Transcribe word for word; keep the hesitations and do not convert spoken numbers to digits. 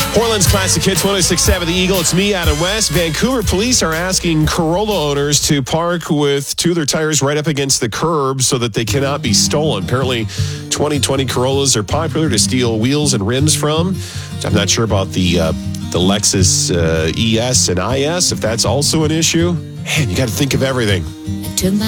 Portland's Classic Hits one oh six point seven The Eagle. It's me, Adam West. Vancouver police are asking Corolla owners to park with two of their tires right up against the curb so that they cannot be stolen. Apparently, twenty twenty Corollas are popular to steal wheels and rims from. I'm not sure about the uh, the Lexus uh, E S and I S, if that's also an issue. Man, you got to think of everything. To my